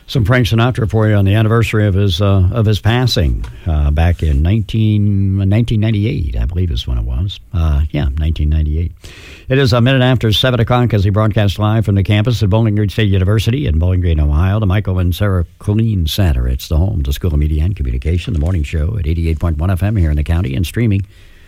Some Frank Sinatra for you on the anniversary of his passing back in 1998, I believe is when it was. 1998. It is a minute after 7 o'clock as he broadcasts live from the campus at Bowling Green State University in Bowling Green, Ohio, the Michael and Sarah Colleen Center. It's the home to School of Media and Communication, the morning show at 88.1 FM here in the county and streaming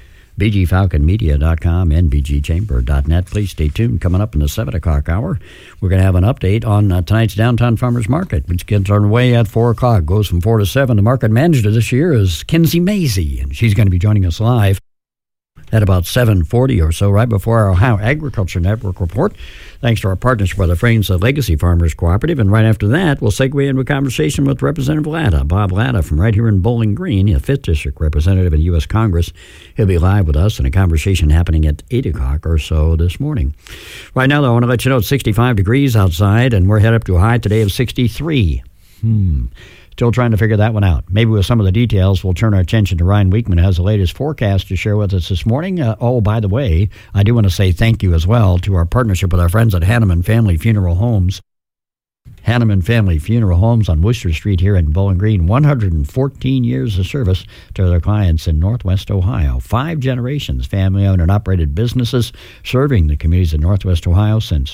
bgfalconmedia.com and bgchamber.net. Please stay tuned. Coming up in the 7 o'clock hour, we're going to have an update on tonight's Downtown Farmers Market, which gets underway at 4 o'clock, goes from 4 to 7. The market manager this year is Kinsey Mazie, and she's going to be joining us live at about 7:40 or so, right before our Ohio Agriculture Network report, thanks to our partnership with the Friends of Legacy Farmers Cooperative. And right after that, we'll segue into a conversation with Representative Latta, Bob Latta, from right here in Bowling Green, a 5th District representative in the U.S. Congress. He'll be live with us in a conversation happening at 8 o'clock or so this morning. Right now, though, I want to let you know it's 65 degrees outside, and we're headed up to a high today of 63. Still trying to figure that one out. Maybe with some of the details, we'll turn our attention to Ryan Weekman, who has the latest forecast to share with us this morning. By the way, I do want to say thank you as well to our partnership with our friends at Hanneman Family Funeral Homes. Hanneman Family Funeral Homes on Worcester Street here in Bowling Green. 114 years of service to their clients in Northwest Ohio. 5 generations, family-owned and operated businesses serving the communities of Northwest Ohio since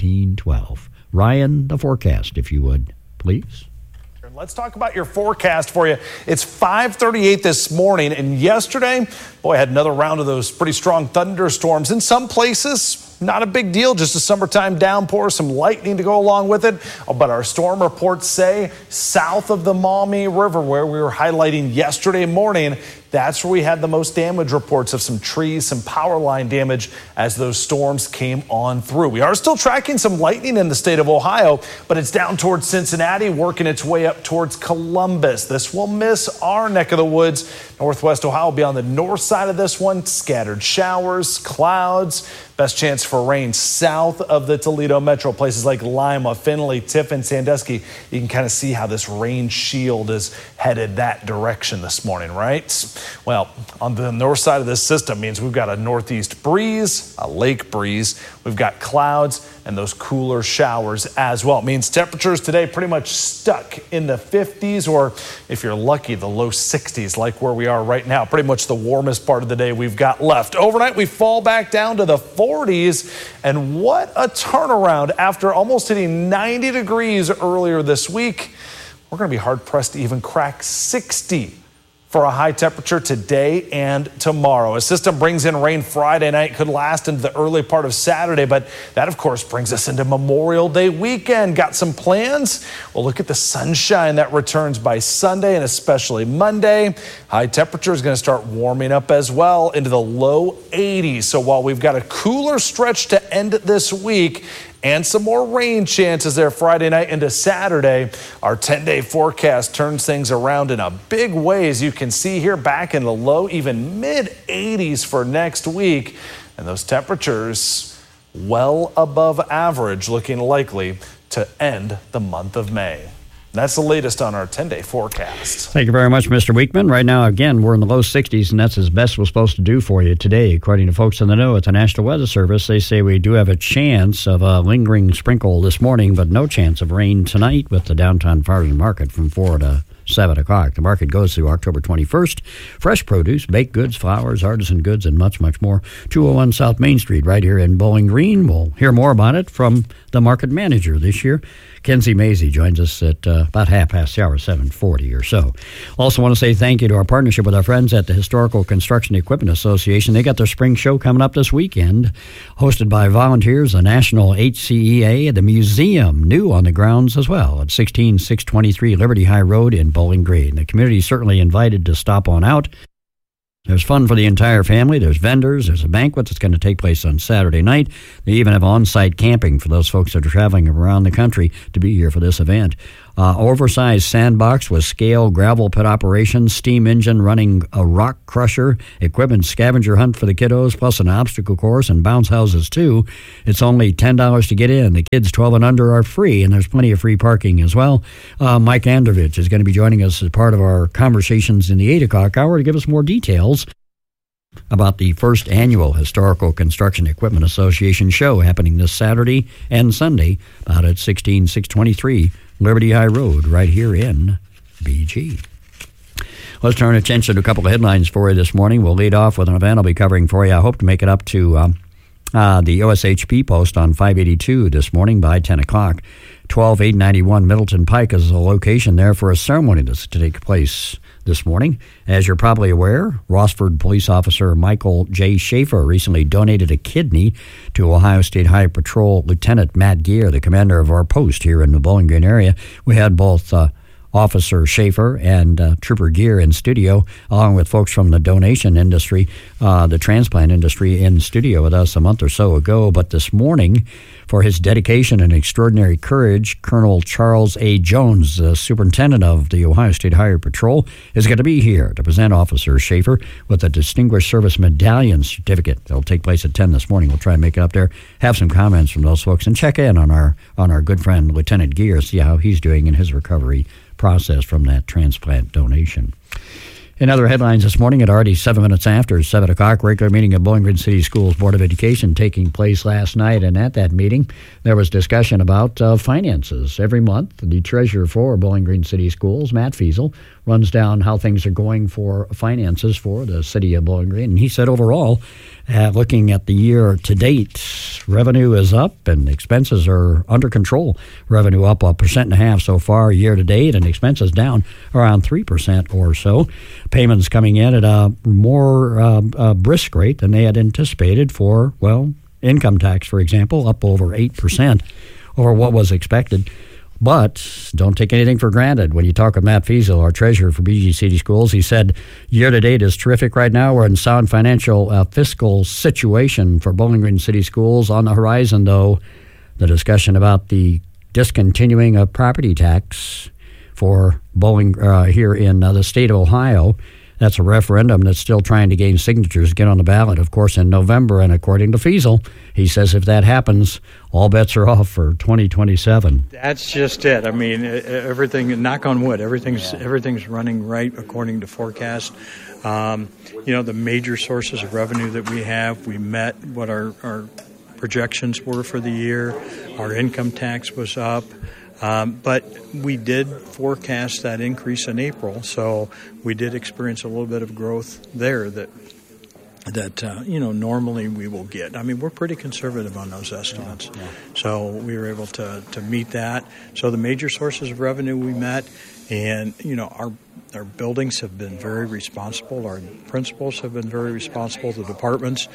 1912. Ryan, the forecast, if you would, please. Let's talk about your forecast for you. It's 5:38 this morning, and yesterday, I had another round of those pretty strong thunderstorms. In some places, not a big deal, just a summertime downpour, some lightning to go along with it. But our storm reports say south of the Maumee River, where we were highlighting yesterday morning, that's where we had the most damage reports of some trees, some power line damage as those storms came on through. We are still tracking some lightning in the state of Ohio, but it's down towards Cincinnati, working its way up towards Columbus. This will miss our neck of the woods. Northwest Ohio will be on the north side of this one. Scattered showers, clouds. Best chance for rain south of the Toledo metro. Places like Lima, Findlay, Tiffin, Sandusky. You can kind of see how this rain shield is headed that direction this morning, right? Well, on the north side of this system means we've got a northeast breeze, a lake breeze. We've got clouds and those cooler showers as well. It means temperatures today pretty much stuck in the 50s, or if you're lucky, the low 60s, like where we are right now. Pretty much the warmest part of the day we've got left. Overnight, we fall back down to the 40s, and what a turnaround after almost hitting 90 degrees earlier this week. We're going to be hard-pressed to even crack 60 for a high temperature today and tomorrow. A system brings in rain Friday night, could last into the early part of Saturday, but that, of course, brings us into Memorial Day weekend. Got some plans? Well, look at the sunshine that returns by Sunday and especially Monday. High temperature is going to start warming up as well into the low 80s. So while we've got a cooler stretch to end this week, and some more rain chances there Friday night into Saturday, our 10-day forecast turns things around in a big way, as you can see here, back in the low, even mid-80s for next week. And those temperatures well above average, looking likely to end the month of May. That's the latest on our 10-day forecast. Thank you very much, Mr. Weekman. Right now, again, we're in the low 60s, and that's as best we're supposed to do for you today. According to folks in the know at the National Weather Service, they say we do have a chance of a lingering sprinkle this morning, but no chance of rain tonight with the Downtown Farmers Market from 4 to 7 o'clock. The market goes through October 21st. Fresh produce, baked goods, flowers, artisan goods, and much, much more. 201 South Main Street right here in Bowling Green. We'll hear more about it from the market manager this year. Kinsey Mazie joins us at about 7:40 or so. Also want to say thank you to our partnership with our friends at the Historical Construction Equipment Association. They got their spring show coming up this weekend, hosted by volunteers, the National HCEA, the museum, new on the grounds as well, at 16623 Liberty High Road in Bowling Green. The community is certainly invited to stop on out. There's fun for the entire family. There's vendors. There's a banquet that's going to take place on Saturday night. They even have on-site camping for those folks that are traveling around the country to be here for this event. Oversized sandbox with scale gravel pit operations, steam engine running a rock crusher, equipment scavenger hunt for the kiddos, plus an obstacle course and bounce houses too. It's only $10 to get in. The kids 12 and under are free, and there's plenty of free parking as well. Mike Androvich is going to be joining us as part of our conversations in the 8 o'clock hour to give us more details about the first annual Historical Construction Equipment Association show happening this Saturday and Sunday out at 16623 Liberty High Road right here in BG. Let's turn attention to a couple of headlines for you this morning. We'll lead off with an event I'll be covering for you. I hope to make it up to the OSHP post on 582 this morning by 10 o'clock. 12891 Middleton Pike is the location there for a ceremony that's to take place this morning. As you're probably aware, Rossford police officer Michael J. Schaefer recently donated a kidney to Ohio State Highway Patrol Lieutenant Matt Gear, the commander of our post here in the Bowling Green area. We had both Officer Schaefer and Trooper Gear in studio, along with folks from the donation industry, the transplant industry, in studio with us a month or so ago. But this morning, for his dedication and extraordinary courage, Colonel Charles A. Jones, the superintendent of the Ohio State Highway Patrol, is going to be here to present Officer Schaefer with a Distinguished Service Medallion certificate. It'll take place at 10 this morning. We'll try and make it up there, have some comments from those folks, and check in on our good friend Lieutenant Gear, see how he's doing in his recovery process from that transplant donation. In other headlines this morning, at already 7 minutes after 7 o'clock, regular meeting of Bowling Green City Schools Board of Education taking place last night. And at that meeting, there was discussion about finances. Every month, the treasurer for Bowling Green City Schools, Matt Fiesel, runs down how things are going for finances for the city of Bowling Green. And he said overall, looking at the year to date, revenue is up and expenses are under control. Revenue up 1.5% so far year to date, and expenses down around 3% or so. Payments coming in at a more brisk rate than they had anticipated for, income tax, for example, up over 8% over what was expected. But don't take anything for granted. When you talk with Matt Fiesel, our treasurer for BG City Schools, he said year-to-date is terrific right now. We're in sound financial fiscal situation for Bowling Green City Schools. On the horizon, though, the discussion about the discontinuing of property tax for Bowling here in the state of Ohio. That's a referendum that's still trying to gain signatures to get on the ballot, of course, in November. And according to Fiesel, he says if that happens, all bets are off for 2027. That's just it. I mean, everything, knock on wood, everything's running right according to forecast. The major sources of revenue that we have, we met what our projections were for the year. Our income tax was up. But we did forecast that increase in April, so we did experience a little bit of growth there that normally we will get. I mean, we're pretty conservative on those estimates, so we were able to meet that. So the major sources of revenue we met, and our buildings have been very responsible. Our principals have been very responsible. The departments,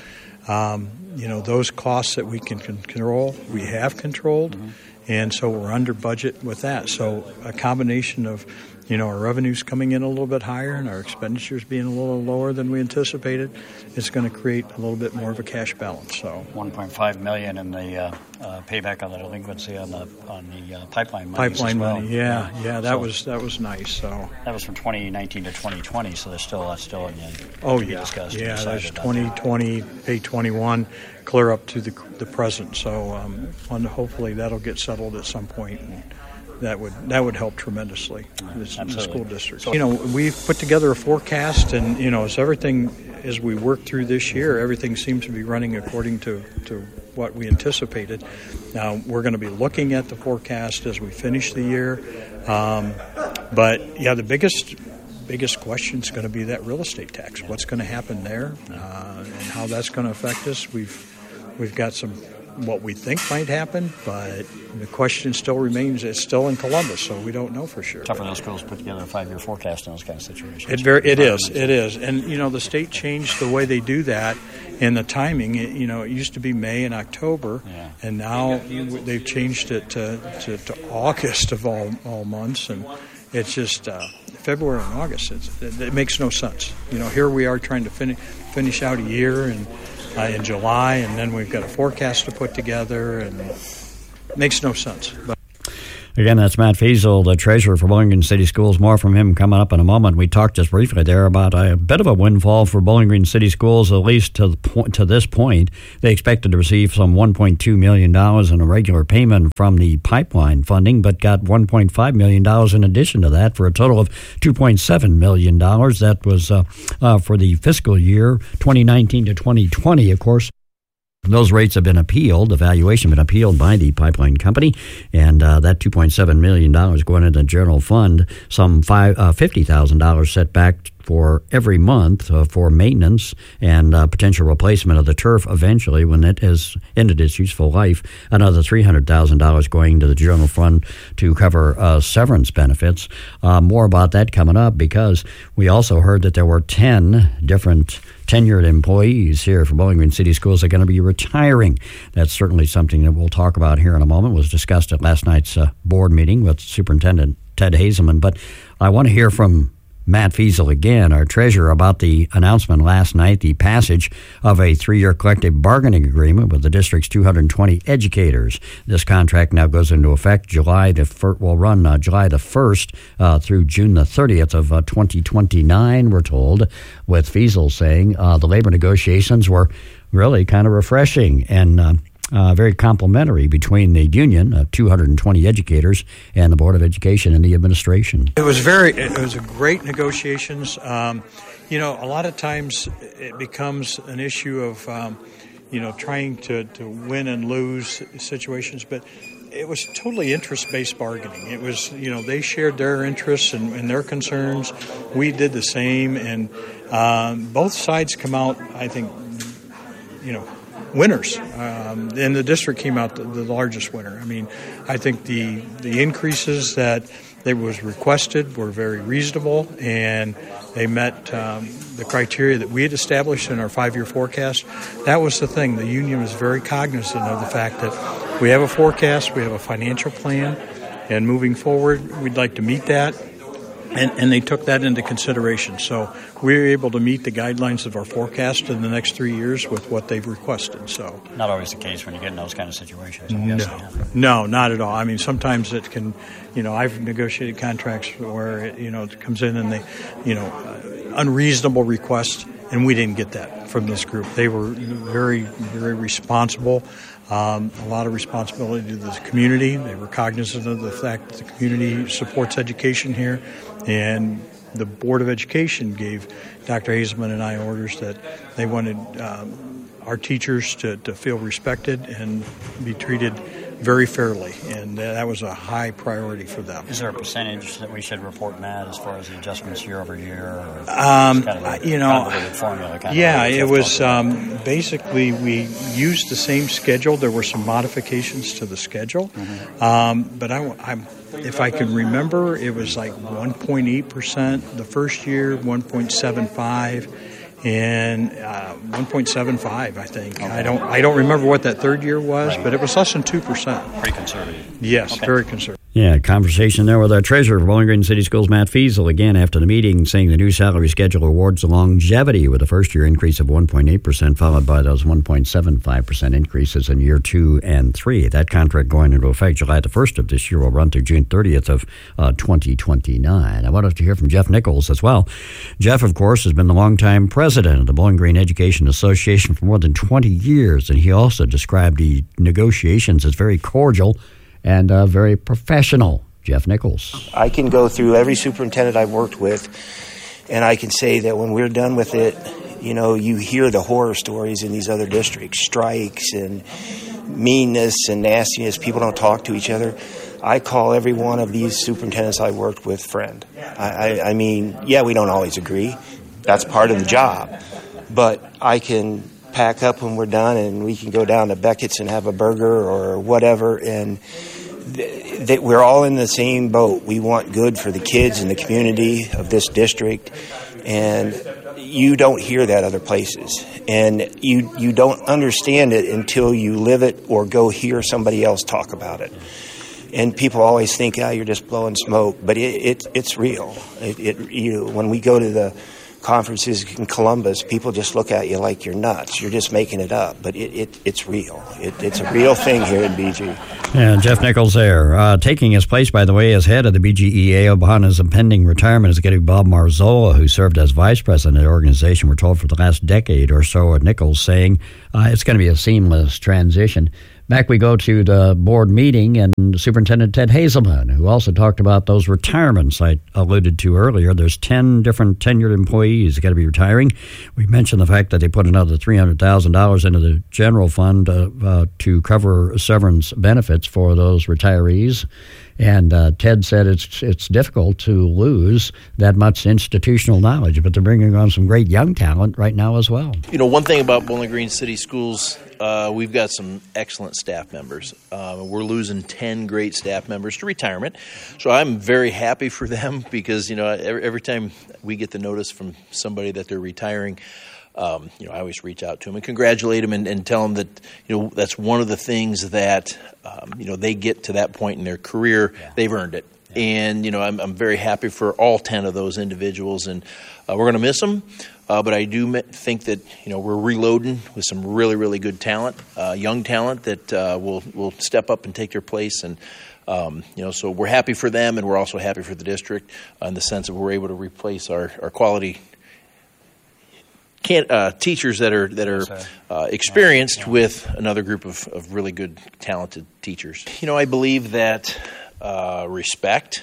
those costs that we can control, we have controlled. Mm-hmm. And so we're under budget with that. So a combination of, our revenues coming in a little bit higher and our expenditures being a little lower than we anticipated, it's going to create a little bit more of a cash balance. So $1.5 million in the payback on the delinquency on the pipeline money. Pipeline money, yeah, that was nice. So that was from 2019 to 2020. So that's still in the discussed. Yeah, there's 2020, pay 21, clear up to the present. So hopefully that'll get settled at some point. And that would help tremendously the school district. We've put together a forecast, and as we work through this year, everything seems to be running according to what we anticipated. Now we're going to be looking at the forecast as we finish the year, the biggest question is going to be that real estate tax. What's going to happen there, and how that's going to affect us? We've got some what we think might happen, but the question still remains. It's still in Columbus, so we don't know for sure. Tough for those schools to put together a 5-year forecast in those kind of situations. It is. And, the state changed the way they do that and the timing. It used to be May and October, and now they've changed it to August of all months, and it's just February and August. It makes no sense. Here we are trying to finish out a year and in July, and then we've got a forecast to put together, and it makes no sense. But Again, that's Matt Feasel, the treasurer for Bowling Green City Schools. More from him coming up in a moment. We talked just briefly there about a bit of a windfall for Bowling Green City Schools, at least to this point. They expected to receive some $1.2 million in a regular payment from the pipeline funding, but got $1.5 million in addition to that for a total of $2.7 million. That was for the fiscal year 2019 to 2020, of course. Those rates have been appealed. The valuation has been appealed by the pipeline company, and that $2.7 million going into the general fund, some $50,000 set back for every month for maintenance and potential replacement of the turf eventually when it has ended its useful life. Another $300,000 going to the general fund to cover severance benefits. More about that coming up, because we also heard that there were 10 different tenured employees here for Bowling Green City Schools are going to be retiring. That's certainly something that we'll talk about here in a moment. It was discussed at last night's board meeting with Superintendent Ted Hazelman. But I want to hear from Matt Feasel again, our treasurer, about the announcement last night, the passage of a 3-year collective bargaining agreement with the district's 220 educators. This contract now goes into effect will run July the 1st through June the 30th of 2029, we're told, with Feasel saying the labor negotiations were really kind of refreshing and very complimentary between the union of 220 educators and the Board of Education and the administration. It was a great negotiations. A lot of times it becomes an issue of, trying to win and lose situations, but it was totally interest-based bargaining. It was, they shared their interests and their concerns. We did the same, and both sides come out, I think, winners, and the district came out the largest winner. I mean, I think the increases that was requested were very reasonable, and they met the criteria that we had established in our 5-year forecast. That was the thing. The union was very cognizant of the fact that we have a forecast, we have a financial plan, and moving forward, we'd like to meet that. And they took that into consideration. So we were able to meet the guidelines of our forecast in the next 3 years with what they've requested. So not always the case when you get in those kind of situations. No, not at all. I mean, sometimes it can, I've negotiated contracts where it comes in and they, unreasonable requests, and we didn't get that from this group. They were very, very responsible. A lot of responsibility to the community. They were cognizant of the fact that the community supports education here, and the Board of Education gave Dr. Hazelman and I orders that they wanted our teachers to feel respected and be treated very fairly, and that was a high priority for them. Is there a percentage that we should report, Matt, as far as the adjustments year over year? It was basically we used the same schedule. There were some modifications to the schedule, but if I can remember, it was like 1.8% the first year, 1.75%. And 1.75, I think. Okay. I don't remember what that third year was, but it was less than 2%. Pretty conservative. Yes, okay. Very conservative. Yeah, conversation there with our treasurer for Bowling Green City Schools, Matt Feasel, again after the meeting, saying the new salary schedule awards longevity with a first-year increase of 1.8%, followed by those 1.75% increases in year 2 and 3. That contract going into effect July the 1st of this year will run through June 30th of 2029. I wanted to hear from Jeff Nichols as well. Jeff, of course, has been the longtime president of the Bowling Green Education Association for more than 20 years, and he also described the negotiations as very cordial and very professional. Jeff Nichols. I can go through every superintendent I've worked with, and I can say that when we're done with it, you hear the horror stories in these other districts, strikes and meanness and nastiness. People don't talk to each other. I call every one of these superintendents I worked with friend. I mean, we don't always agree. That's part of the job. But I can pack up when we're done and we can go down to Beckett's and have a burger or whatever, and that we're all in the same boat. We want good for the kids and the community of this district, and you don't hear that other places, and you don't understand it until you live it or go hear somebody else talk about it. And people always think, you're just blowing smoke, but it's real. When we go to the conferences in Columbus, people just look at you like you're nuts. You're just making it up, but it's real. It's a real thing here in BG. And Jeff Nichols there. Taking his place, by the way, as head of the BGEA upon his impending retirement is getting Bob Marzola, who served as vice president of the organization, we're told, for the last decade or so, at Nichols, saying it's going to be a seamless transition. Back we go to the board meeting, and Superintendent Ted Hazelman, who also talked about those retirements I alluded to earlier. There's 10 different tenured employees that got to be retiring. We mentioned the fact that they put another $300,000 into the general fund to cover severance benefits for those retirees. And Ted said it's difficult to lose that much institutional knowledge, but they're bringing on some great young talent right now as well. You know, one thing about Bowling Green City Schools, we've got some excellent staff members. We're losing 10 great staff members to retirement. So I'm very happy for them because, you know, every time we get the notice from somebody that they're retiring, you know, I always reach out to them and congratulate them and tell them that, you know, that's one of the things that, you know, they get to that point in their career, they've earned it. And, you know, I'm very happy for all 10 of those individuals, and we're going to miss them. But I do think that, you know, we're reloading with some really, really good talent, young talent that will step up and take their place. And, you know, so we're happy for them, and we're also happy for the district in the sense that we're able to replace our quality teachers that are experienced with another group of really good, talented teachers. You know, I believe that respect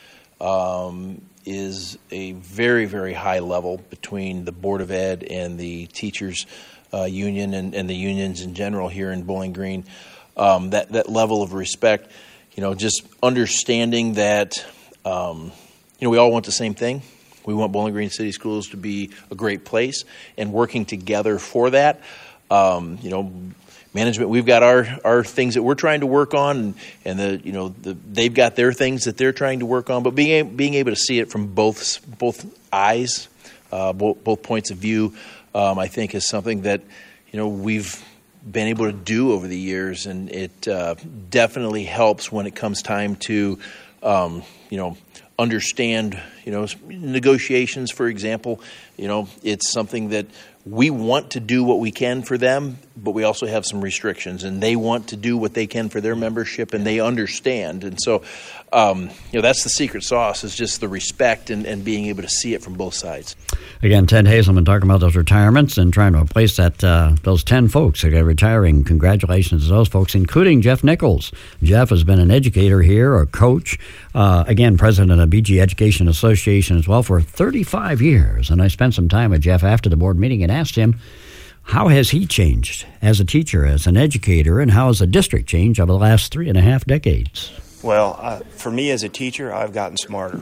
is a very, very high level between the Board of Ed and the teachers union and the unions in general here in Bowling Green. That level of respect, you know, just understanding that, you know, we all want the same thing. We want Bowling Green City Schools to be a great place, and working together for that. You know, management, we've got our things that we're trying to work on, and they've got their things that they're trying to work on. But being able to see it from both eyes, both points of view, I think is something that, you know, we've been able to do over the years, and it definitely helps when it comes time to, you know, understand, you know, negotiations, for example. You know, it's something that we want to do what we can for them, but we also have some restrictions, and they want to do what they can for their membership, and they understand. And so, you know, that's the secret sauce, is just the respect and being able to see it from both sides. Again, Ted Hazelman talking about those retirements and trying to replace that those 10 folks that are retiring. Congratulations to those folks, including Jeff Nichols. Jeff has been an educator here, a coach, again, president of BG Education Association as well for 35 years. And I spent some time with Jeff after the board meeting and asked him, how has he changed as a teacher, as an educator, and how has the district changed over the last 3.5 decades? Well, for me as a teacher, I've gotten smarter.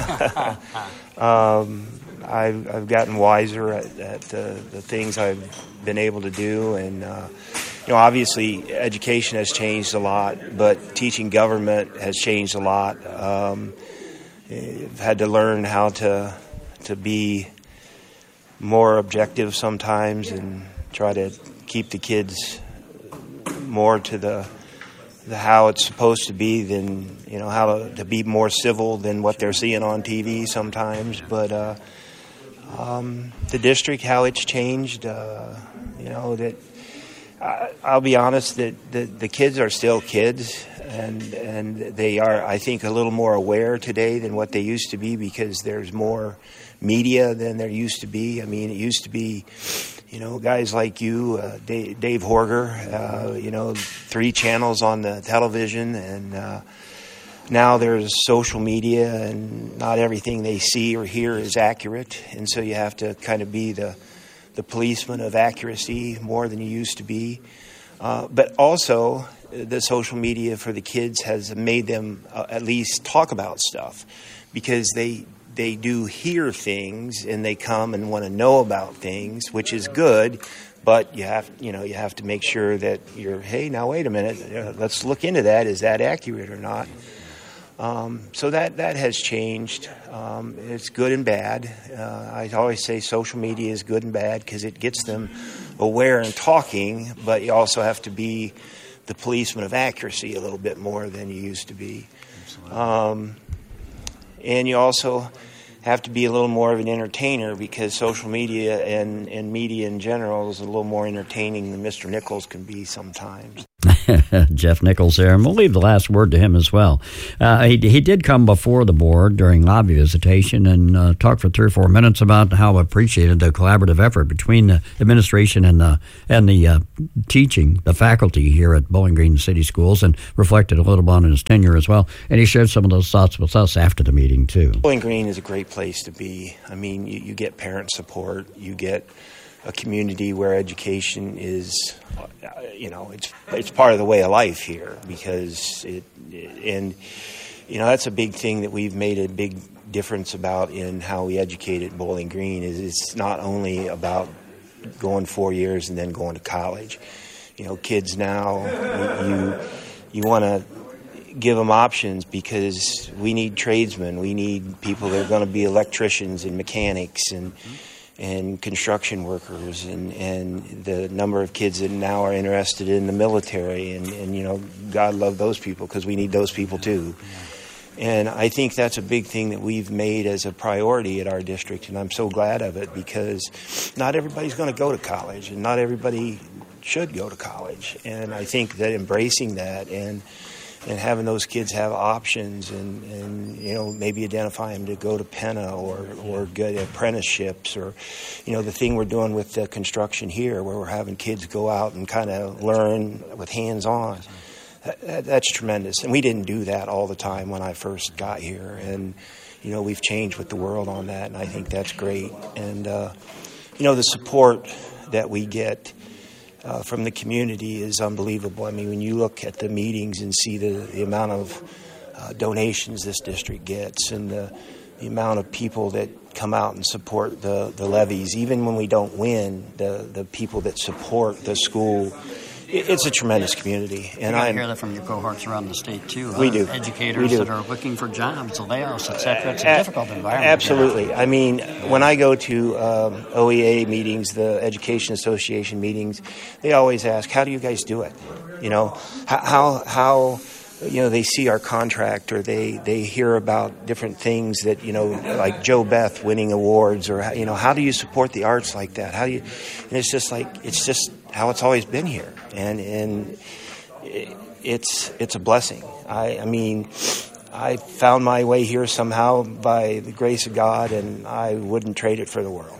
I've gotten wiser at the things I've been able to do, and you know, obviously education has changed a lot, but teaching government has changed a lot. I've had to learn how to be more objective sometimes and try to keep the kids more to the how it's supposed to be than, you know, how to be more civil than what they're seeing on TV sometimes. But the district, how it's changed, you know, that I'll be honest that the kids are still kids, and they are, I think, a little more aware today than what they used to be, because there's more media than there used to be. I mean, it used to be, you know, guys like you, Dave Horger, you know, 3 channels on the television, and now there's social media, and not everything they see or hear is accurate, and so you have to kind of be the policeman of accuracy more than you used to be. But also, the social media for the kids has made them at least talk about stuff, because they do hear things and they come and want to know about things, which is good. But you have to make sure that you're, hey, now wait a minute, let's look into that. Is that accurate or not? So that has changed. It's good and bad. I always say social media is good and bad because it gets them aware and talking, but you also have to be the policeman of accuracy a little bit more than you used to be. And you also have to be a little more of an entertainer, because social media and media in general is a little more entertaining than Mr. Nichols can be sometimes. Jeff Nichols there, and we'll leave the last word to him as well. He did come before the board during lobby visitation and talk for 3 or 4 minutes about how appreciated the collaborative effort between the administration and the teaching, the faculty here at Bowling Green City Schools, and reflected a little bit on his tenure as well. And he shared some of those thoughts with us after the meeting too. Bowling Green is a great place to be. I mean, you get parent support, you get a community where education is, it's part of the way of life here, because that's a big thing that we've made a big difference about in how we educate at Bowling Green. Is it's not only about going 4 years and then going to college. Kids now, you want to give them options, because we need tradesmen, we need people that are going to be electricians and mechanics and construction workers, and the number of kids that now are interested in the military, and God love those people, because we need those people too. And I think that's a big thing that we've made as a priority at our district, and I'm so glad of it, because not everybody's going to go to college, and not everybody should go to college. And I think that embracing that and having those kids have options, and maybe identify them to go to Penna or get apprenticeships, or the thing we're doing with the construction here, where we're having kids go out and kind of learn with hands-on. That's tremendous, and we didn't do that all the time when I first got here, and we've changed with the world on that, and I think that's great. And the support that we get from the community is unbelievable. I mean, when you look at the meetings and see the amount of donations this district gets, and the amount of people that come out and support the levies, even when we don't win, the people that support the school, it's a tremendous community. And I hear that from your cohorts around the state too. We do. Educators that are looking for jobs, the layoffs, etc. It's a difficult environment. Absolutely. I mean, when I go to OEA meetings, the Education Association meetings, they always ask, "How do you guys do it?" How they see our contract, or they hear about different things that like Joe Beth winning awards, or how do you support the arts like that? How do you? And it's just how it's always been here, and it's a blessing. I mean, I found my way here somehow by the grace of God, and I wouldn't trade it for the world.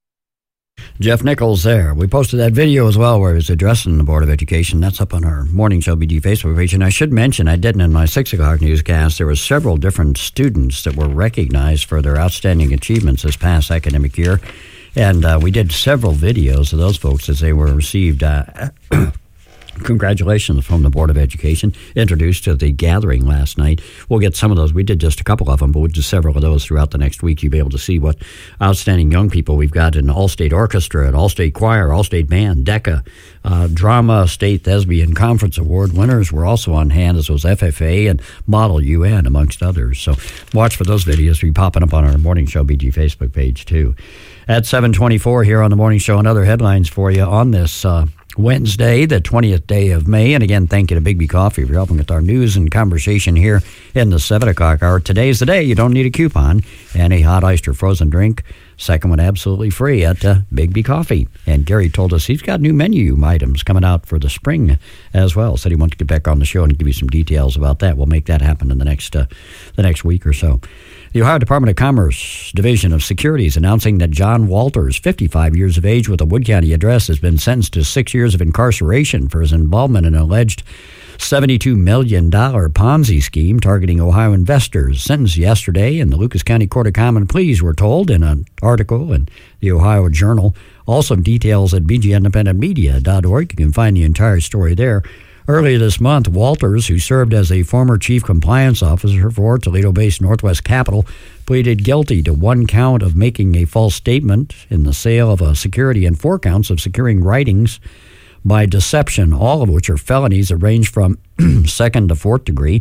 Jeff Nichols there. We posted that video as well where he was addressing the Board of Education. That's up on our Morning Show BG Facebook page. And I should mention, I didn't in my 6 o'clock newscast, there were several different students that were recognized for their outstanding achievements this past academic year. And we did several videos of those folks as they were received congratulations from the Board of Education, introduced to the gathering last night. We'll get some of those. We did just a couple of them, but we'll do several of those throughout the next week. You'll be able to see what outstanding young people we've got in All-State Orchestra, an All-State Choir, All-State Band, DECA, Drama State Thespian Conference Award winners were also on hand, as was FFA and Model UN, amongst others. So watch for those videos. We'll be popping up on our Morning Show BG Facebook page, too. At 7:24 here on the Morning Show, and other headlines for you on this Wednesday, the 20th day of May. And again, thank you to Big B Coffee for helping with our news and conversation here in the 7 o'clock hour. Today's the day. You don't need a coupon. And a hot iced or frozen drink, second one absolutely free at Big B Coffee. And Gary told us he's got new menu items coming out for the spring as well. Said he wants to get back on the show and give you some details about that. We'll make that happen in the next week or so. The Ohio Department of Commerce Division of Security is announcing that John Walters, 55 years of age with a Wood County address, has been sentenced to 6 years of incarceration for his involvement in an alleged $72 million Ponzi scheme targeting Ohio investors. Sentenced yesterday in the Lucas County Court of Common Pleas, we're told, in an article in the Ohio Journal. Also details at bgindependentmedia.org. You can find the entire story there. Earlier this month, Walters, who served as a former chief compliance officer for Toledo-based Northwest Capital, pleaded guilty to 1 count of making a false statement in the sale of a security and 4 counts of securing writings by deception, all of which are felonies that range from 2nd to 4th degree.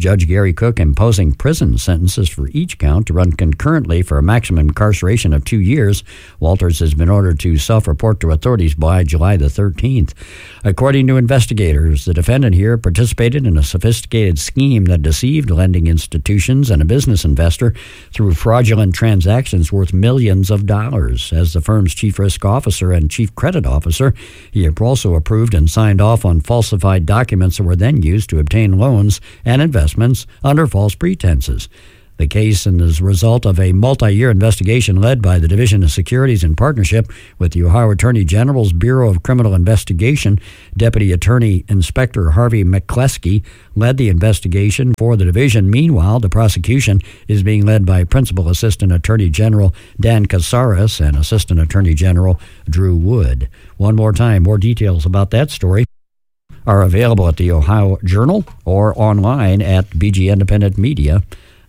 Judge Gary Cook imposing prison sentences for each count to run concurrently for a maximum incarceration of 2 years. Walters has been ordered to self-report to authorities by July the 13th. According to investigators, the defendant here participated in a sophisticated scheme that deceived lending institutions and a business investor through fraudulent transactions worth millions of dollars. As the firm's chief risk officer and chief credit officer, he also approved and signed off on falsified documents that were then used to obtain loans and investments under false pretenses. The case is the result of a multi-year investigation led by the Division of Securities in partnership with the Ohio Attorney General's Bureau of Criminal Investigation. Deputy Attorney Inspector Harvey McCleskey led the investigation for the division. Meanwhile, the prosecution is being led by Principal Assistant Attorney General Dan Casares and Assistant Attorney General Drew Wood. One more time, more details about that story are available at the Ohio Journal or online at bgindependentmedia.org.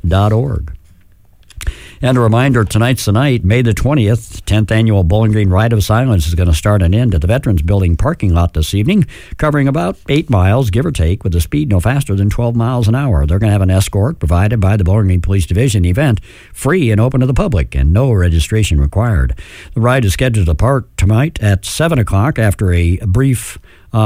And a reminder, tonight's the night, May the 20th, 10th Annual Bowling Green Ride of Silence is going to start and end at the Veterans Building parking lot this evening, covering about 8 miles, give or take, with a speed no faster than 12 miles an hour. They're going to have an escort provided by the Bowling Green Police Division. Event free and open to the public and no registration required. The ride is scheduled to depart tonight at 7 o'clock after a brief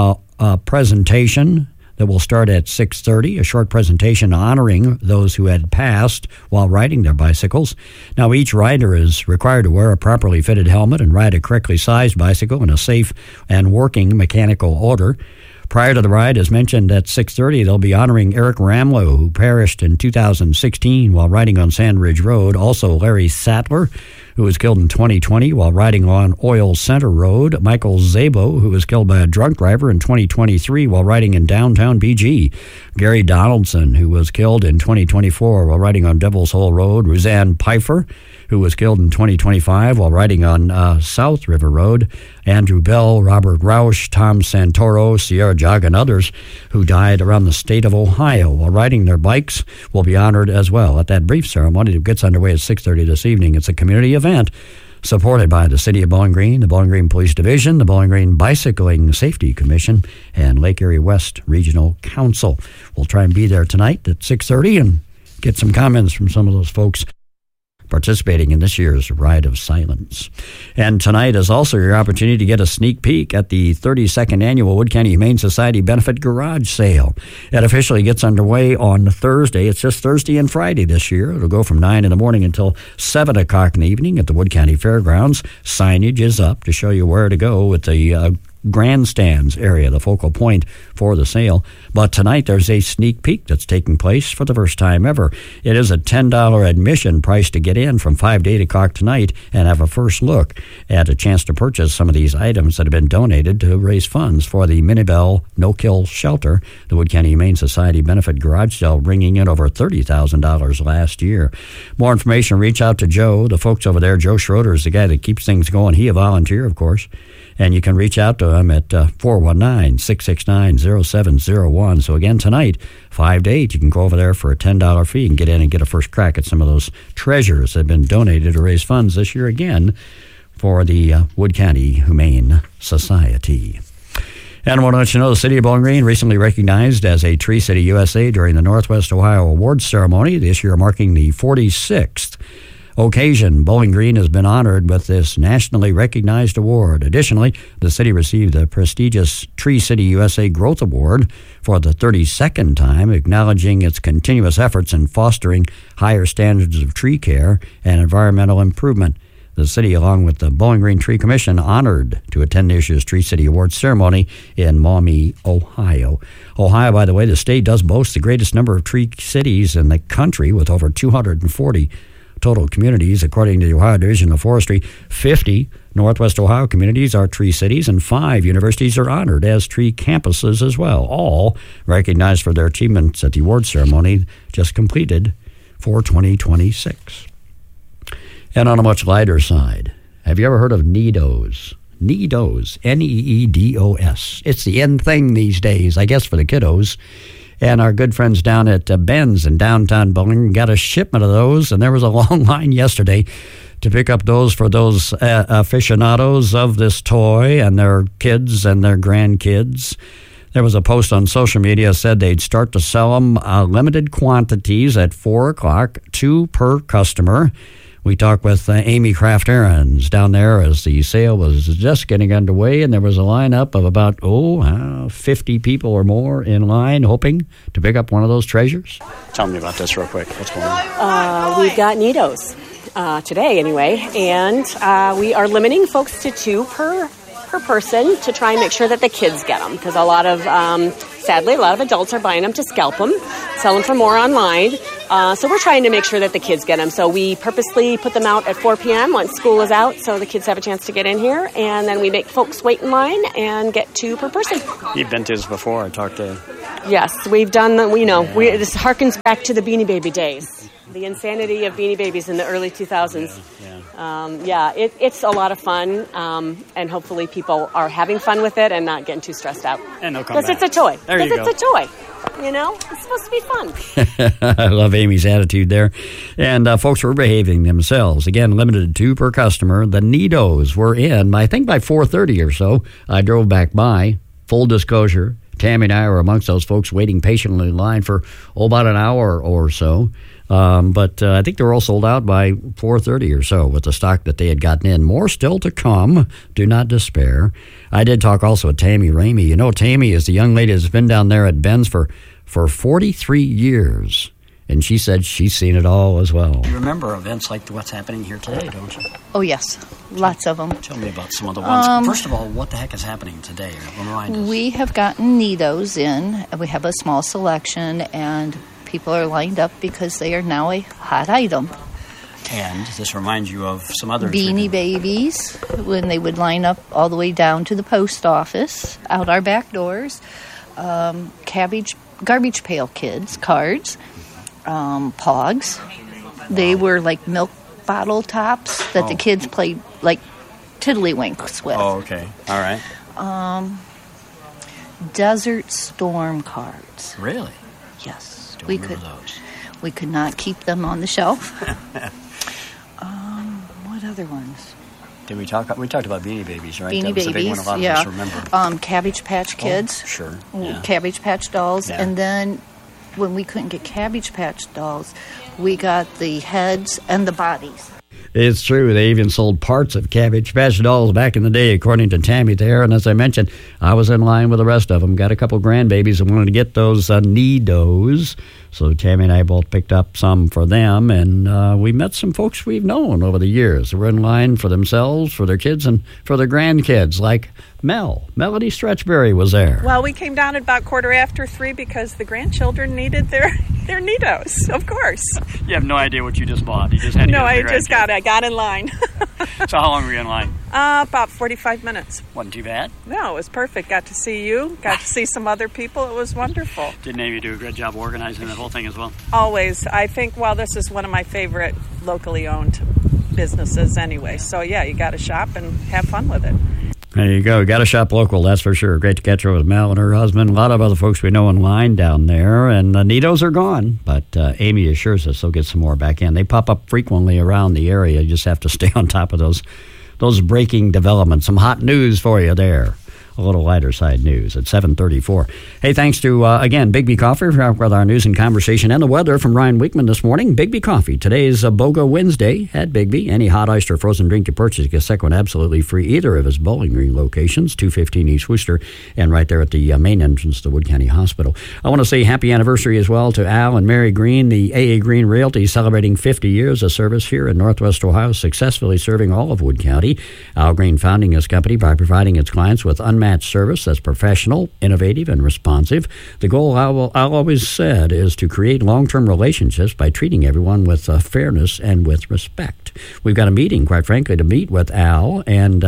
presentation that will start at 6:30, a short presentation honoring those who had passed while riding their bicycles. Now, each rider is required to wear a properly fitted helmet and ride a correctly sized bicycle in a safe and working mechanical order. Prior to the ride, as mentioned at 6:30, they'll be honoring Eric Ramlow, who perished in 2016 while riding on Sand Ridge Road. Also, Larry Sattler, who was killed in 2020 while riding on Oil Center Road. Michael Szabo, who was killed by a drunk driver in 2023 while riding in downtown BG. Gary Donaldson, who was killed in 2024 while riding on Devil's Hole Road. Roseanne Pfeiffer, who was killed in 2025 while riding on South River Road. Andrew Bell, Robert Rausch, Tom Santoro, Sierra Jog, and others who died around the state of Ohio while riding their bikes will be honored as well at that brief ceremony that gets underway at 6:30 this evening. It's a community event supported by the City of Bowling Green, the Bowling Green Police Division, the Bowling Green Bicycling Safety Commission, and Lake Erie West Regional Council. We'll try and be there tonight at 6:30 and get some comments from some of those folks participating in this year's Ride of Silence. And tonight is also your opportunity to get a sneak peek at the 32nd Annual Wood County Humane Society Benefit Garage Sale. It officially gets underway on Thursday. It's just Thursday and Friday this year. It'll go from 9 in the morning until 7 o'clock in the evening at the Wood County Fairgrounds. Signage is up to show you where to go with the grandstands area, the focal point for the sale. But tonight there's a sneak peek that's taking place for the first time ever. It is a $10 admission price to get in from 5 to 8 o'clock tonight and have a first look at a chance to purchase some of these items that have been donated to raise funds for the Minibel No-Kill Shelter, the Wood County Humane Society Benefit Garage Sale, bringing in over $30,000 last year. More information, reach out to Joe, the folks over there. Joe Schroeder is the guy that keeps things going. He a volunteer, of course. And you can reach out to him at 419-669-0701. So again, tonight, 5 to 8, you can go over there for a $10 fee and get in and get a first crack at some of those treasures that have been donated to raise funds this year again for the Wood County Humane Society. And I want to let you know the City of Bowling Green recently recognized as a Tree City USA during the Northwest Ohio Awards Ceremony, this year marking the 46th occasion. Bowling Green has been honored with this nationally recognized award. Additionally, the city received the prestigious Tree City USA Growth Award for the 32nd time, acknowledging its continuous efforts in fostering higher standards of tree care and environmental improvement. The city, along with the Bowling Green Tree Commission, honored to attend this year's Tree City Awards ceremony in Maumee, Ohio. Ohio, by the way, the state does boast the greatest number of tree cities in the country with over 240 total communities. According to the Ohio Division of Forestry, 50 Northwest Ohio communities are tree cities, and 5 universities are honored as tree campuses as well, all recognized for their achievements at the award ceremony just completed for 2026. And on a much lighter side, have you ever heard of NEEDOS? NEEDOS, N-E-E-D-O-S. It's the end thing these days, I guess, for the kiddos. And our good friends down at Ben's in downtown Bowling Green got a shipment of those, and there was a long line yesterday to pick up those for those aficionados of this toy and their kids and their grandkids. There was a post on social media said they'd start to sell them limited quantities at 4 o'clock, 2 per customer. We talked with Amy Kraft Aarons down there as the sale was just getting underway, and there was a lineup of about 50 people or more in line hoping to pick up one of those treasures. Tell me about this real quick. What's going on? We've got Nidos today anyway, and we are limiting folks to 2 per person to try and make sure that the kids get them, because sadly, a lot of adults are buying them to scalp them, sell them for more online. So we're trying to make sure that the kids get them. So we purposely put them out at 4 p.m. once school is out so the kids have a chance to get in here, and then we make folks wait in line and get 2 per person. You've been to this before. I talked to... Yes, we've done this harkens back to the Beanie Baby days. The insanity of Beanie Babies in the early 2000s. It's a lot of fun, and hopefully people are having fun with it and not getting too stressed out. And they'll come back. Because it's a toy. There you go. It's a toy. It's supposed to be fun. I love Amy's attitude there. And folks were behaving themselves. Again, limited to 2 per customer. The Nidos were in, I think by 4:30 or so. I drove back by. Full disclosure, Tammy and I were amongst those folks waiting patiently in line for about an hour or so. But I think they were all sold out by 4:30 or so with the stock that they had gotten in. More still to come. Do not despair. I did talk also with Tammy Ramey. Tammy is the young lady that's been down there at Ben's for 43 years. And she said she's seen it all as well. You remember events like what's happening here today, don't you? Oh, yes. Lots of them. Tell me about some of the ones. First of all, what the heck is happening today? Remind us. We have gotten Nidos in. We have a small selection, and people are lined up because they are now a hot item. And this reminds you of some other Beanie Babies, when they would line up all the way down to the post office, out our back doors. Garbage Pail Kids cards. Pogs. They were like milk bottle tops that the kids played like tiddlywinks with. Oh, okay. All right. Desert Storm cards. Really? Yes. Don't remember those. We could not keep them on the shelf. What other ones? We talked about Beanie Babies, right? Beanie that was Babies, a big one a lot of us remember. Cabbage Patch Kids. Oh, sure. Yeah. Cabbage Patch Dolls. Yeah. And then when we couldn't get Cabbage Patch Dolls, we got the heads and the bodies. It's true. They even sold parts of Cabbage Patch Dolls back in the day, according to Tammy there. And as I mentioned, I was in line with the rest of them. Got a couple grandbabies and wanted to get those Nidos. So Tammy and I both picked up some for them. And we met some folks we've known over the years who were in line for themselves, for their kids, and for their grandkids, like Melody Stretchberry was there. Well, we came down at about 3:15 because the grandchildren needed their Nidos, of course. You have no idea what you just bought. You just had to No, I just got it. I got in line. So how long were you in line? About 45 minutes. Wasn't too bad? No, it was perfect. Got to see you. Got to see some other people. It was wonderful. Didn't Amy do a good job organizing that whole thing as well? Always. I think, this is one of my favorite locally owned businesses anyway. So, yeah, you got to shop and have fun with it. There you go. Got to shop local, that's for sure. Great to catch her with Mel and her husband. A lot of other folks we know in line down there. And the Nidos are gone, but Amy assures us they'll get some more back in. They pop up frequently around the area. You just have to stay on top of those breaking developments. Some hot news for you there. A little lighter side news at 7:34. Hey, thanks to, again, Bigby Coffee with our news and conversation and the weather from Ryan Weekman this morning. Bigby Coffee. Today's BOGO Wednesday at Bigby. Any hot iced or frozen drink you purchase, get a second one absolutely free. Either of his Bowling Green locations, 215 East Worcester, and right there at the main entrance to Wood County Hospital. I want to say happy anniversary as well to Al and Mary Green, the AA Green Realty, celebrating 50 years of service here in Northwest Ohio, successfully serving all of Wood County. Al Green founding his company by providing its clients with unmatched service that's professional, innovative, and responsive. The goal, Al always said, is to create long-term relationships by treating everyone with fairness and with respect. We've got a meeting, quite frankly, to meet with Al and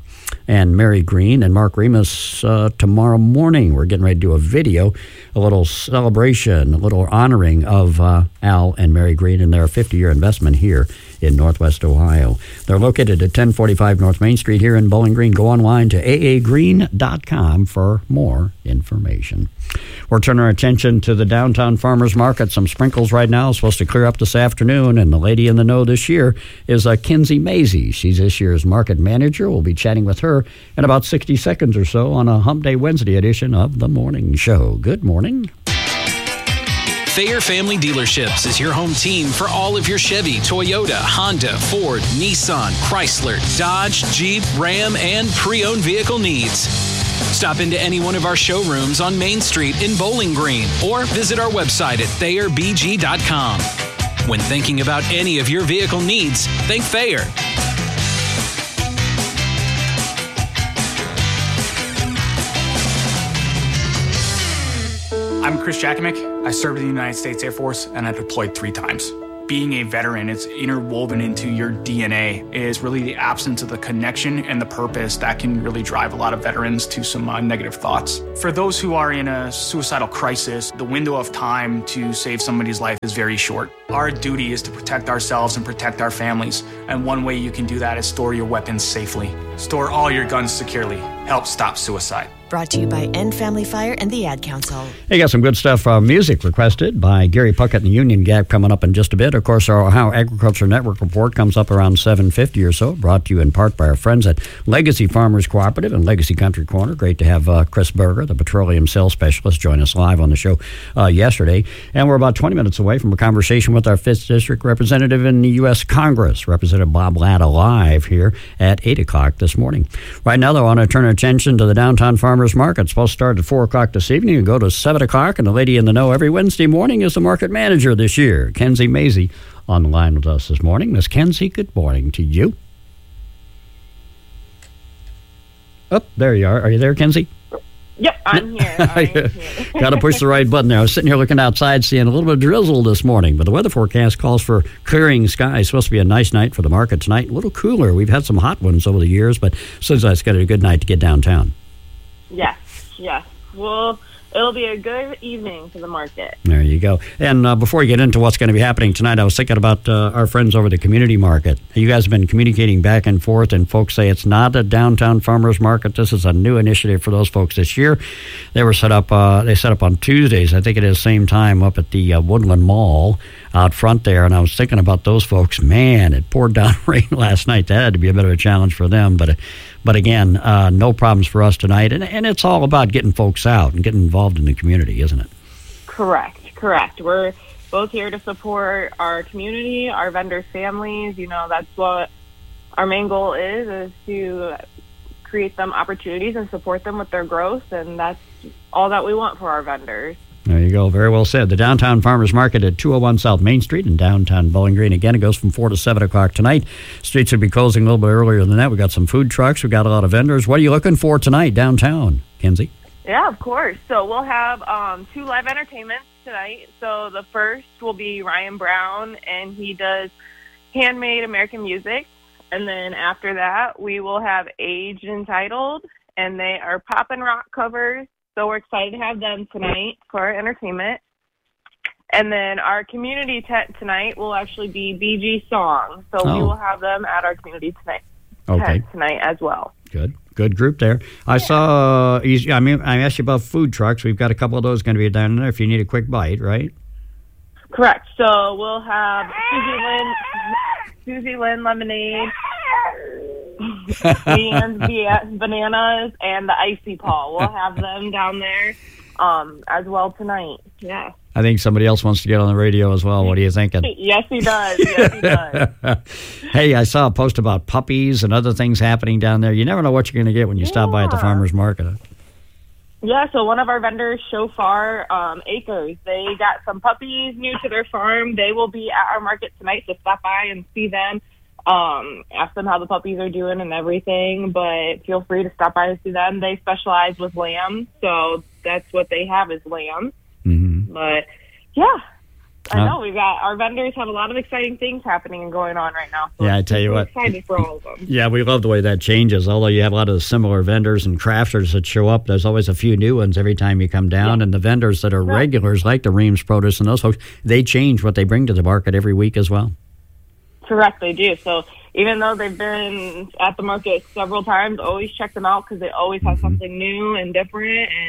Mary Green and Mark Remus tomorrow morning. We're getting ready to do a video, a little celebration, a little honoring of Al and Mary Green and their 50-year investment here in Northwest Ohio. They're located at 1045 North Main Street here in Bowling Green. Go online to aagreen.com for more information. We're turning our attention to the downtown farmers market. Some sprinkles right now, supposed to clear up this afternoon, and the lady in the know this year is Kinsey Mazie. She's this year's market manager. We'll be chatting with her here in about 60 seconds or so on a Hump Day Wednesday edition of The Morning Show. Good morning. Thayer Family Dealerships is your home team for all of your Chevy, Toyota, Honda, Ford, Nissan, Chrysler, Dodge, Jeep, Ram, and pre-owned vehicle needs. Stop into any one of our showrooms on Main Street in Bowling Green or visit our website at ThayerBG.com. When thinking about any of your vehicle needs, think Thayer. I'm Chris Jakimick. I served in the United States Air Force and I deployed 3 times. Being a veteran, it's interwoven into your DNA, is really the absence of the connection and the purpose that can really drive a lot of veterans to some negative thoughts. For those who are in a suicidal crisis, the window of time to save somebody's life is very short. Our duty is to protect ourselves and protect our families, and one way you can do that is store your weapons safely. Store all your guns securely. Help stop suicide. Brought to you by End Family Fire and the Ad Council. Hey, got some good stuff. Music requested by Gary Puckett and the Union Gap coming up in just a bit. Of course, our Ohio Agriculture Network report comes up around 7:50 or so, brought to you in part by our friends at Legacy Farmers Cooperative and Legacy Country Corner. Great to have Chris Berger, the petroleum sales specialist, join us live on the show yesterday. And we're about 20 minutes away from a conversation with our 5th District representative in the U.S. Congress, Representative Bob Latta, live here at 8 o'clock this morning. Right now, though, I want to turn our attention to the downtown farmers market. It's supposed to start at 4 o'clock this evening and go to 7 o'clock. And the lady in the know every Wednesday morning is the market manager this year, Kenzie Mazie, on the line with us this morning. Miss Kenzie, good morning to you. Oh, there you are. Are you there, Kenzie? Yep, I'm here. Got to push the right button there. I was sitting here looking outside, seeing a little bit of drizzle this morning, but the weather forecast calls for clearing skies. It's supposed to be a nice night for the market tonight. A little cooler. We've had some hot ones over the years, but since it's got a good night to get downtown. Yes. Well, it'll be a good evening for the market. There you go. And before we get into what's going to be happening tonight, I was thinking about our friends over the community market. You guys have been communicating back and forth, and folks say it's not a downtown farmers market. This is a new initiative for those folks this year. They were set up. They set up on Tuesdays. I think it is same time up at the Woodland Mall out front there. And I was thinking about those folks. Man, it poured down rain last night. That had to be a bit of a challenge for them, But again, no problems for us tonight. And it's all about getting folks out and getting involved in the community, isn't it? Correct. We're both here to support our community, our vendors' families. You know, that's what our main goal is to create them opportunities and support them with their growth. And that's all that we want for our vendors. There you go. Very well said. The Downtown Farmers Market at 201 South Main Street in downtown Bowling Green. Again, it goes from 4 to 7 o'clock tonight. Streets will be closing a little bit earlier than that. We got some food trucks. We got a lot of vendors. What are you looking for tonight downtown, Kenzie? Yeah, of course. So we'll have 2 live entertainments tonight. So the first will be Ryan Brown, and he does handmade American music. And then after that, we will have Aged Entitled, and they are pop and rock covers. So we're excited to have them tonight for our entertainment. And then our community tent tonight will actually be BG Song. So we will have them at our community tent tonight as well. Good group there. I saw, I asked you about food trucks. We've got a couple of those going to be down there if you need a quick bite, right? Correct. So we'll have Susie Lynn Lemonade, and Bananas, and the Icy Paw. We'll have them down there as well tonight. Yeah. I think somebody else wants to get on the radio as well. What are you thinking? Yes, he does. Hey, I saw a post about puppies and other things happening down there. You never know what you're going to get when you stop by at the farmer's market. Yeah, so one of our vendors, Shofar Acres, they got some puppies new to their farm. They will be at our market tonight, so stop by and see them. Ask them how the puppies are doing and everything, but feel free to stop by and see them. They specialize with lambs, so that's what they have is lambs. Mm-hmm. But yeah, I know our vendors have a lot of exciting things happening and going on right now. So yeah, I tell you what, excited for all of them. Yeah, we love the way that changes. Although you have a lot of similar vendors and crafters that show up, there's always a few new ones every time you come down. Yeah. And the vendors that are regulars, like the Reams Produce and those folks, they change what they bring to the market every week as well. Correct, they do. So even though they've been at the market several times, always check them out because they always have something new and different, and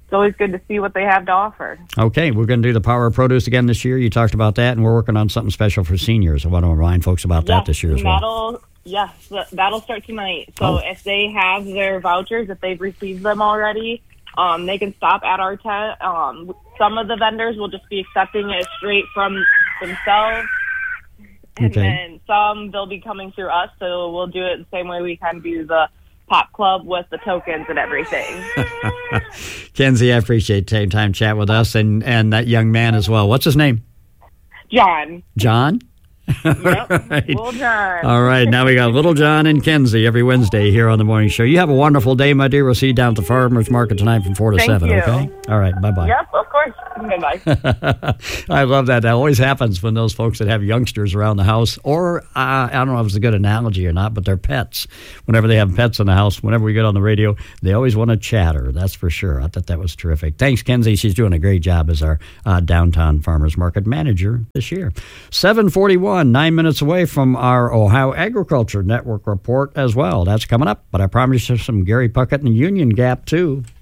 it's always good to see what they have to offer. Okay, we're going to do the Power of Produce again this year. You talked about that, and we're working on something special for seniors. I want to remind folks about that this year as well. That'll start tonight. So if they have their vouchers, if they've received them already, they can stop at our tent. Some of the vendors will just be accepting it straight from themselves. And then some, they'll be coming through us, so we'll do it the same way we kind of do the Pop Club with the tokens and everything. Kenzie, I appreciate taking time to chat with us and that young man as well. What's his name? John. John? Yep, right. Little John. All right, now we got Little John and Kenzie every Wednesday here on the morning show. You have a wonderful day, my dear. We'll see you down at the Farmers Market tonight from 4 to 7, you. okay? All right, bye-bye. Yep, of course. Bye-bye. I love that. That always happens when those folks that have youngsters around the house, or I don't know if it's a good analogy or not, but they're pets. Whenever they have pets in the house, whenever we get on the radio, they always want to chatter. That's for sure. I thought that was terrific. Thanks, Kenzie. She's doing a great job as our downtown Farmers Market manager this year. 7:41, 9 minutes away from our Ohio Agriculture Network report as well. That's coming up, but I promise you some Gary Puckett and Union Gap, too.